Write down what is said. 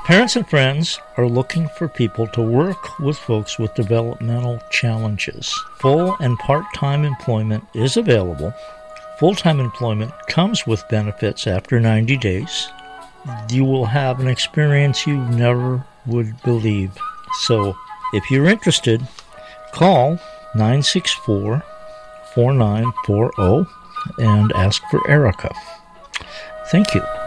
Parents and friends are looking for people to work with folks with developmental challenges. Full and part-time employment is available. Full-time employment comes with benefits after 90 days. You will have an experience you never would believe. So, if you're interested, call 964-4940 and ask for Erica. Thank you.